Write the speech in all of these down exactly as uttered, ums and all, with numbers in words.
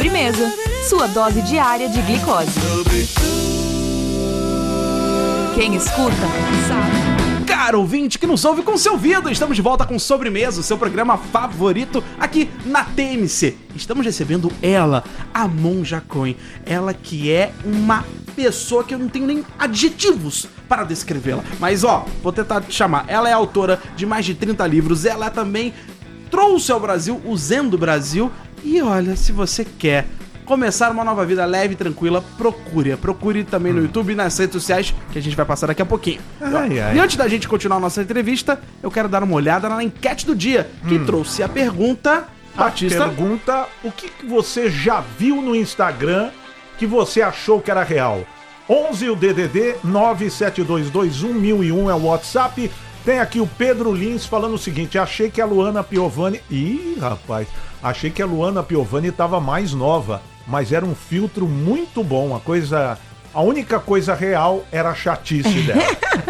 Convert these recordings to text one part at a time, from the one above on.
Sobremesa, sua dose diária de glicose. Quem escuta, sabe. Caro ouvinte que nos ouve com seu ouvido, estamos de volta com Sobremesa, o seu programa favorito aqui na T M C. Estamos recebendo ela, a Monja Coen. Ela que é uma pessoa que eu não tenho nem adjetivos para descrevê-la. Mas ó, vou tentar te chamar. Ela é autora de mais de trinta livros. Ela também trouxe ao Brasil o Zen do Brasil. E olha, se você quer começar uma nova vida leve e tranquila, procure. Procure também no YouTube e nas redes sociais, que a gente vai passar daqui a pouquinho. Ai, ai. E antes da gente continuar a nossa entrevista, eu quero dar uma olhada na enquete do dia, que hum. trouxe a pergunta... Batista. A pergunta, o que você já viu no Instagram que você achou que era real? onze o D D D, nove sete dois dois um mil e um é o WhatsApp. Tem aqui o Pedro Lins falando o seguinte: achei que a Luana Piovani... Ih, rapaz, achei que a Luana Piovani estava mais nova, mas era um filtro muito bom, a coisa... A única coisa real era a chatice dela.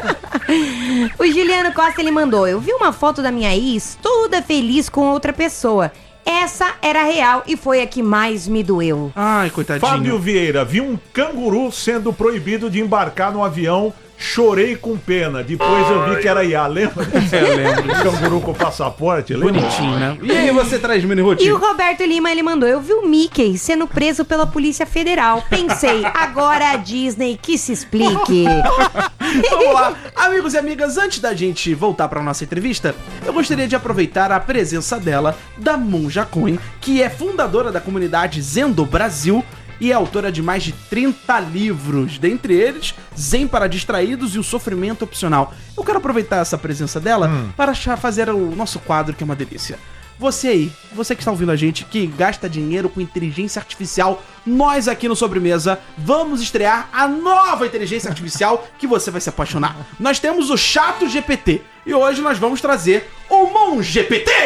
O Juliano Costa, ele mandou: eu vi uma foto da minha ex toda feliz com outra pessoa. Essa era real e foi a que mais me doeu. Ai, coitadinho. Fábio Vieira: vi um canguru sendo proibido de embarcar no avião. Chorei com pena. Depois eu vi que era I A. Lembra? É, eu lembro. Canguru com passaporte. Lembra? Bonitinho, né? E aí você traz mini rotina? E o Roberto Lima, ele mandou: eu vi o Mickey sendo preso pela Polícia Federal. Pensei, agora a Disney que se explique. Vamos lá. Amigos e amigas, antes da gente voltar para nossa entrevista, eu gostaria de aproveitar a presença dela, da Monja Coen, que é fundadora da comunidade Zen do Brasil e é autora de mais de trinta livros, dentre eles Zen para Distraídos e o Sofrimento Opcional. Eu quero aproveitar essa presença dela hum. para fazer o nosso quadro, que é uma delícia. Você aí, você que está ouvindo a gente, que gasta dinheiro com inteligência artificial, nós aqui no Sobremesa vamos estrear a nova inteligência artificial que você vai se apaixonar. Nós temos o Chato G P T e hoje nós vamos trazer o Monge P T.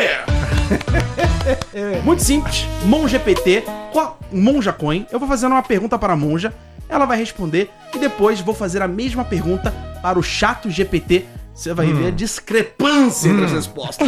Muito simples, Monge P T com a Monja Coen. Eu vou fazer uma pergunta para a Monja, ela vai responder e depois vou fazer a mesma pergunta para o Chato G P T. Você vai hum. ver a discrepância hum. entre as respostas.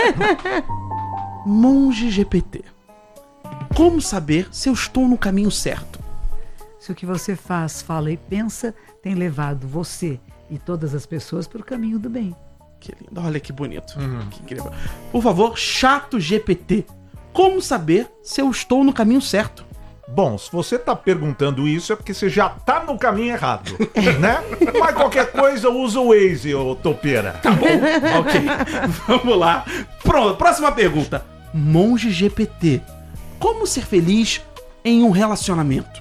Monge G P T, como saber se eu estou no caminho certo? Se o que você faz, fala e pensa tem levado você e todas as pessoas para o caminho do bem. Que lindo, olha que bonito. Uhum. Que incrível. Por favor, Chato G P T, como saber se eu estou no caminho certo? Bom, se você tá perguntando isso é porque você já tá no caminho errado, né? Mas qualquer coisa usa o Waze, ô topeira. Tá bom, ok. Vamos lá. Pronto, próxima pergunta. Monge G P T, como ser feliz em um relacionamento?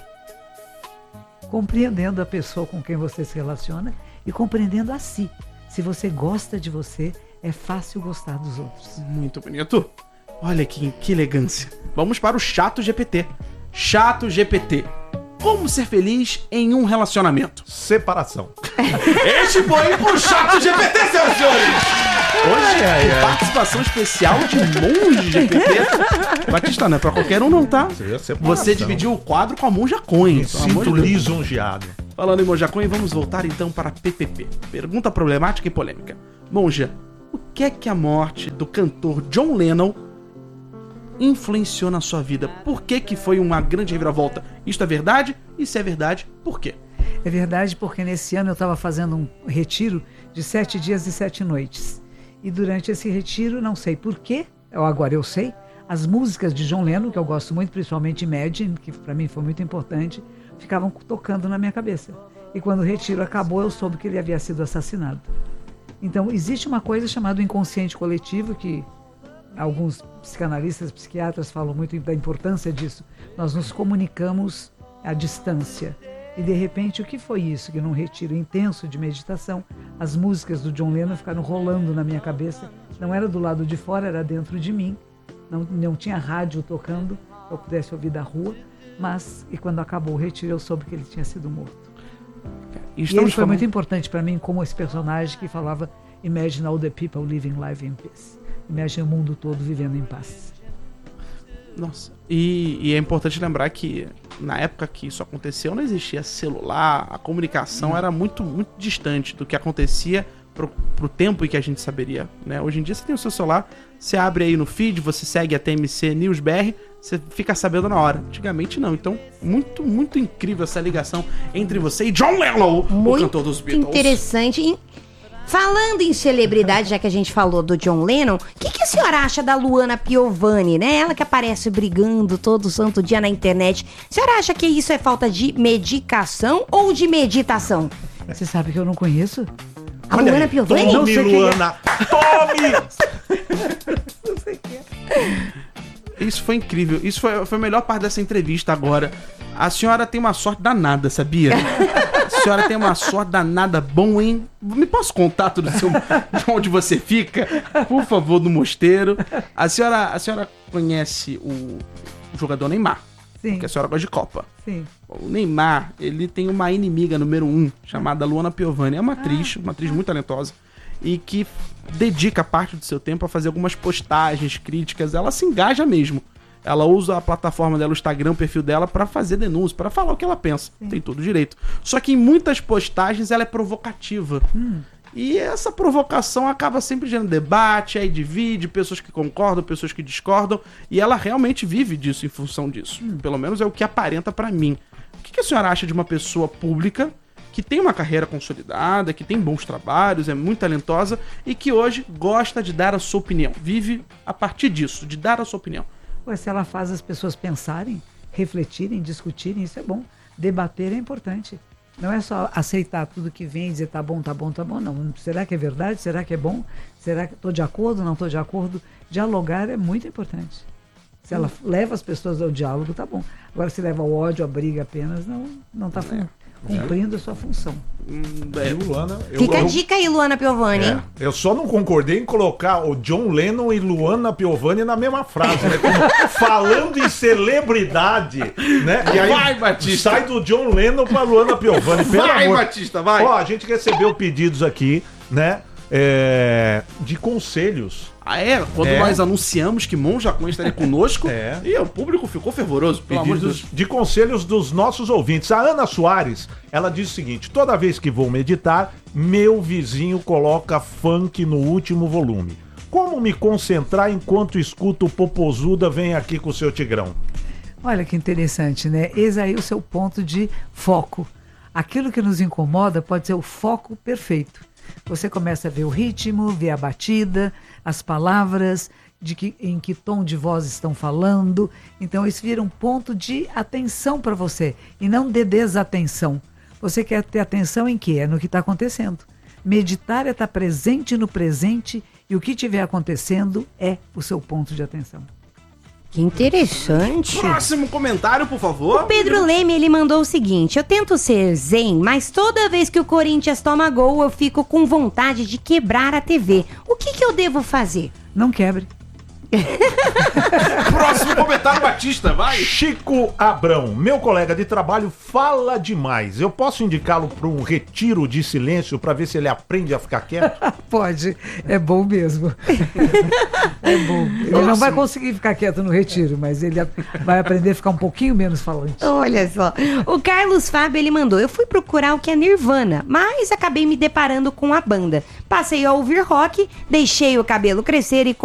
Compreendendo a pessoa com quem você se relaciona e compreendendo a si. Se você gosta de você, é fácil gostar dos outros. Muito bonito. Olha que, que elegância. Vamos para o Chato G P T. Chato G P T, como ser feliz em um relacionamento? Separação. Este foi o Chato G P T, senhoras e senhores. Hoje é, é participação especial de Monge G P T. Batista, não é pra qualquer um não, tá? Você dividiu o quadro com a Monja Coen. Me sinto lisonjeado. Falando em Monja Coen, vamos voltar então para P P P. Pergunta problemática e polêmica. Monja, o que é que a morte do cantor John Lennon influenciou na sua vida? Por que que foi uma grande reviravolta? Isto é verdade? E se é verdade, por quê? É verdade porque nesse ano eu estava fazendo um retiro de sete dias e sete noites. E durante esse retiro, não sei por quê, agora eu sei, as músicas de John Lennon, que eu gosto muito, principalmente Imagine, que para mim foi muito importante, ficavam tocando na minha cabeça. E quando o retiro acabou, eu soube que ele havia sido assassinado. Então, existe uma coisa chamada inconsciente coletivo, que alguns psicanalistas, psiquiatras falam muito da importância disso. Nós nos comunicamos à distância. E de repente, o que foi isso? Que num retiro intenso de meditação, as músicas do John Lennon ficaram rolando na minha cabeça. Não era do lado de fora, era dentro de mim. Não, não tinha rádio tocando, eu pudesse ouvir da rua. Mas, e quando acabou o retiro, eu soube que ele tinha sido morto. E, e ele foi falando... muito importante para mim como esse personagem que falava Imagine all the people living life in peace. Imagine o mundo todo vivendo em paz. Nossa. E, e é importante lembrar que na época que isso aconteceu não existia celular, a comunicação hum. era muito, muito distante do que acontecia pro, pro tempo em que a gente saberia, né? Hoje em dia você tem o seu celular, você abre aí no feed, você segue a T M C News B R, você fica sabendo na hora. Antigamente não. Então, muito, muito incrível essa ligação entre você e John Lennon, o cantor dos Beatles. Interessante. E, falando em celebridade, já que a gente falou do John Lennon, o que, que a senhora acha da Luana Piovani, né? Ela que aparece brigando todo santo dia na internet. A senhora acha que isso é falta de medicação ou de meditação? Você sabe que eu não conheço? A Olha Luana aí, Piovani? Tome, Luana! Tome! Isso foi incrível. Isso foi, foi a melhor parte dessa entrevista agora. A senhora tem uma sorte danada, sabia? A senhora tem uma sorte danada. Bom, hein? Me posso contato do seu, de onde você fica? Por favor, do Mosteiro. A senhora, a senhora conhece o, o jogador Neymar? Sim. Porque a senhora gosta de Copa. Sim. O Neymar, ele tem uma inimiga número um, chamada Luana Piovani. É uma atriz, uma atriz muito talentosa. E que dedica parte do seu tempo a fazer algumas postagens, críticas. Ela se engaja mesmo. Ela usa a plataforma dela, o Instagram, o perfil dela, pra fazer denúncia, pra falar o que ela pensa. Sim. Tem todo o direito. Só que em muitas postagens ela é provocativa. Hum. E essa provocação acaba sempre gerando debate, aí divide, pessoas que concordam, pessoas que discordam. E ela realmente vive disso em função disso. Hum. Pelo menos é o que aparenta pra mim. O que a senhora acha de uma pessoa pública que tem uma carreira consolidada, que tem bons trabalhos, é muito talentosa e que hoje gosta de dar a sua opinião? Vive a partir disso, de dar a sua opinião. Ué, se ela faz as pessoas pensarem, refletirem, discutirem, isso é bom. Debater é importante. Não é só aceitar tudo que vem e dizer tá bom, tá bom, tá bom. Não. Será que é verdade? Será que é bom? Será que estou de acordo? Não estou de acordo? Dialogar é muito importante. Se ela hum. leva as pessoas ao diálogo, tá bom. Agora, se leva ao ódio, à briga apenas, não, não tá é. cumprindo a sua função. Hum, é, Luana, eu, Fica eu, a dica aí, Luana Piovani. É, eu só não concordei em colocar o John Lennon e Luana Piovani na mesma frase, né? Como, falando em celebridade, né? E aí vai, Batista. Sai do John Lennon pra Luana Piovani. Pelo vai, amor. Batista, vai. Ó, a gente recebeu pedidos aqui, né? É, de conselhos. Ah, é? Quando é. nós anunciamos que Monja Coen estaria conosco, é. e o público ficou fervoroso, pelo amor de Deus. De conselhos dos nossos ouvintes. A Ana Soares, ela diz o seguinte: toda vez que vou meditar, meu vizinho coloca funk no último volume. Como me concentrar enquanto escuto o Popozuda vem aqui com o seu Tigrão? Olha que interessante, né? Eis aí o seu ponto de foco. Aquilo que nos incomoda pode ser o foco perfeito. Você começa a ver o ritmo, ver a batida, as palavras, de que, em que tom de voz estão falando. Então isso vira um ponto de atenção para você e não de desatenção. Você quer ter atenção em quê? É no que está acontecendo. Meditar é estar presente no presente e o que estiver acontecendo é o seu ponto de atenção. Que interessante. Próximo comentário, por favor. O Pedro Leme, ele mandou o seguinte: eu tento ser zen, mas toda vez que o Corinthians toma gol, eu fico com vontade de quebrar a T V. O que, que eu devo fazer? Não quebre. Próximo comentário, Batista, vai. Chico Abrão, meu colega de trabalho fala demais. Eu posso indicá-lo para um retiro de silêncio para ver se ele aprende a ficar quieto? Pode, é bom mesmo. É bom. Ele Próximo. não vai conseguir ficar quieto no retiro, mas ele vai aprender a ficar um pouquinho menos falante. Olha só, o Carlos Fábio, ele mandou: eu fui procurar o que é Nirvana, mas acabei me deparando com a banda. Passei a ouvir rock, deixei o cabelo crescer e